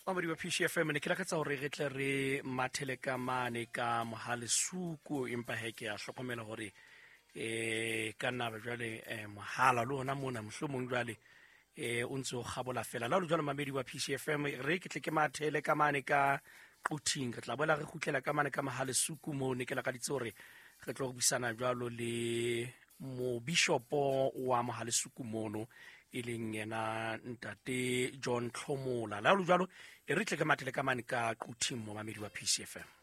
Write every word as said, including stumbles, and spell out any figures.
Mamadi wa P C F M ne ke la ka tsa hore re tle re mathele ka mane ka Mohalesuku empa he ke a hlokomela hore eh ka nna jwale eh mohala le ona mona mohlomong jwale eh o ntse o kgabola fela la lo jwale mamedi wa P C F M re ke tle ke mathele ka mane ka Quting re tla boela re khutlela ka mane ka Mohalesuku mo ne ke la ka ditse hore re tlo go bisana jwalo le mo bishopo wa Mohalesuku mono e leng yena ntate John Tlhomola la lo jwalo e re tle ke mathele ka mane ka Quting mo mamedi wa P C F M.